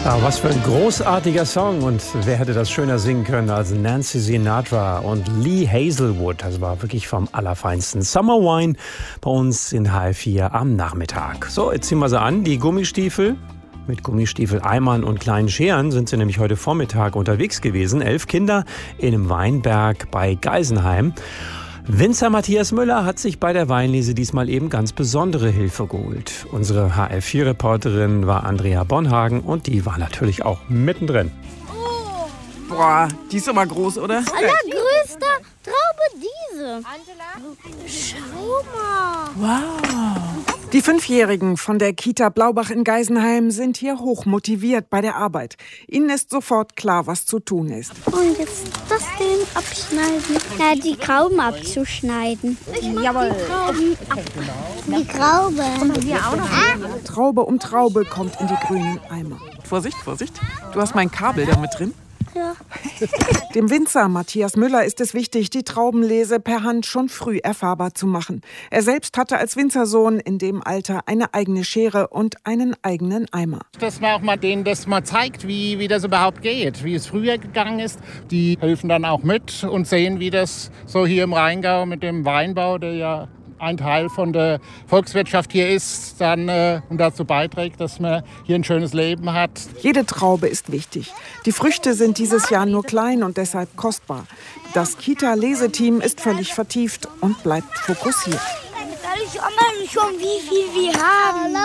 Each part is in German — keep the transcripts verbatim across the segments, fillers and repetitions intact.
Ah, was für ein großartiger Song, und wer hätte das schöner singen können als Nancy Sinatra und Lee Hazelwood. Das war wirklich vom Allerfeinsten. Summer Wine bei uns in H L vier am Nachmittag. So, jetzt ziehen wir sie an, die Gummistiefel. Mit Gummistiefeleimern und kleinen Scheren sind sie nämlich heute Vormittag unterwegs gewesen. Elf Kinder in einem Weinberg bei Geisenheim. Winzer Matthias Müller hat sich bei der Weinlese diesmal eben ganz besondere Hilfe geholt. Unsere H L vier Reporterin war Andrea Bonhagen und die war natürlich auch mittendrin. Oh. Boah, die ist aber groß, oder? Allergrößte Traube diese. Angela? Schau mal. Wow. Die Fünfjährigen von der Kita Blaubach in Geisenheim sind hier hoch motiviert bei der Arbeit. Ihnen ist sofort klar, was zu tun ist. Und jetzt das Ding abschneiden. Ja, die Trauben abzuschneiden. Ich mach Jawohl. Die Trauben ab. Die Traube. Und wir auch noch. Ah. Traube um Traube kommt in die grünen Eimer. Vorsicht, Vorsicht. Du hast mein Kabel da mit drin. Ja. Dem Winzer Matthias Müller ist es wichtig, die Traubenlese per Hand schon früh erfahrbar zu machen. Er selbst hatte als Winzersohn in dem Alter eine eigene Schere und einen eigenen Eimer. Dass man auch mal denen das mal zeigt, wie, wie das überhaupt geht, wie es früher gegangen ist. Die helfen dann auch mit und sehen, wie das so hier im Rheingau mit dem Weinbau, der ja ein Teil von der Volkswirtschaft hier ist, dann äh, und dazu beiträgt, dass man hier ein schönes Leben hat. Jede Traube ist wichtig. Die Früchte sind dieses Jahr nur klein und deshalb kostbar. Das Kita-Leseteam ist völlig vertieft und bleibt fokussiert. Soll ich mal schon, wie viel wir haben?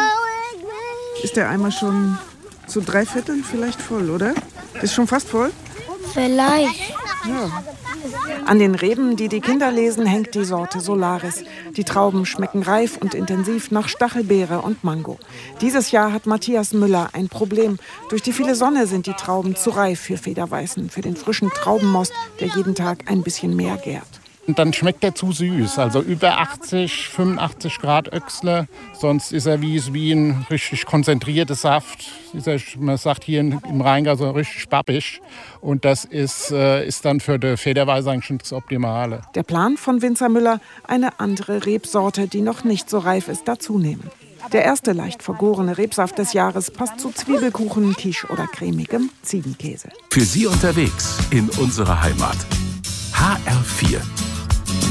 Ist der Eimer schon zu drei Vierteln vielleicht voll, oder? Ist schon fast voll? Vielleicht. Ja. An den Reben, die die Kinder lesen, hängt die Sorte Solaris. Die Trauben schmecken reif und intensiv nach Stachelbeere und Mango. Dieses Jahr hat Matthias Müller ein Problem. Durch die viele Sonne sind die Trauben zu reif für Federweißen, für den frischen Traubenmost, der jeden Tag ein bisschen mehr gärt. Und dann schmeckt er zu süß, also über achtzig, fünfundachtzig Grad Öchsle. Sonst ist er wie, wie ein richtig konzentrierter Saft. Ist er, man sagt hier im Rheingau so richtig spappig. Und das ist, äh, ist dann für die Federweiße eigentlich schon das Optimale. Der Plan von Winzer Müller, eine andere Rebsorte, die noch nicht so reif ist, dazunehmen. Der erste leicht vergorene Rebsaft des Jahres passt zu Zwiebelkuchen, Quiche oder cremigem Ziegenkäse. Für Sie unterwegs in unserer Heimat. H R vier.